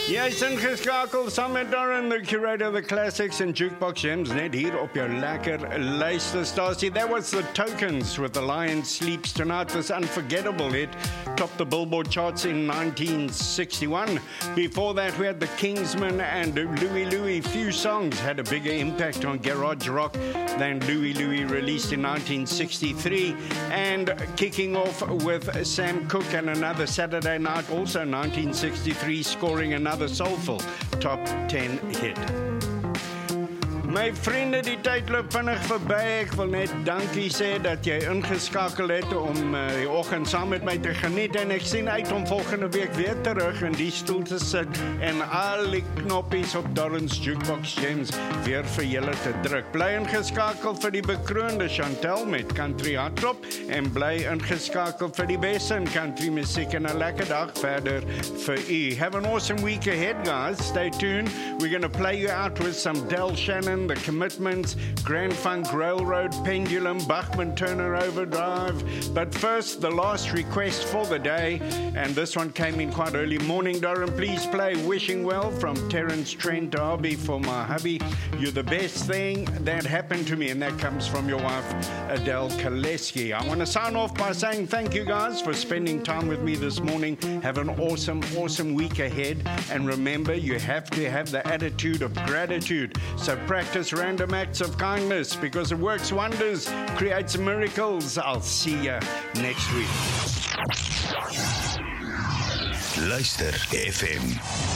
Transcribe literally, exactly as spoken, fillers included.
Jy's ingeskakel saam met Darren, the curator of the classics and jukebox gems, net hier op jou lekker luisterstasie. That was the Tokens with The Lion Sleeps Tonight. This unforgettable hit topped the Billboard charts in nineteen sixty-one. Before that, we had the Kingsmen and Louie Louie. Few songs had a bigger impact on garage rock than Louie Louie, released in nineteen sixty-three. And kicking off with Sam Cooke and Another Saturday Night, also nineteen sixty-three, scoring another soulful top ten hit. My vriende, die tyd loop vinnig verby. Ek wil net dankie sê dat jy ingeskakel het om uh, die oggend saam met my te geniet, en ek sien uit om volgende week weer terug in die stoel te sit en al die knoppies op Darren's Jukebox Gems weer vir julle te druk. Bly ingeskakel vir die bekroonde Chantel met Country Hardtop, en bly ingeskakel vir die beste in country musiek, en 'n lekker dag verder vir u. Have an awesome week ahead, guys. Stay tuned. We're going to play you out with some Del Shannon, The Commitments, Grand Funk Railroad, Pendulum, Bachman Turner Overdrive. But first, the last request for the day, and this one came in quite early morning. Darren, please play Wishing Well from Terence Trent D'Arby for my hubby. You're the best thing that happened to me, and that comes from your wife, Adele Kaleski. I want to sign off by saying thank you guys for spending time with me this morning. Have an awesome, awesome week ahead, and remember, you have to have the attitude of gratitude. So practice random acts of kindness, because it works wonders, creates miracles. I'll see you next week. Luister F M.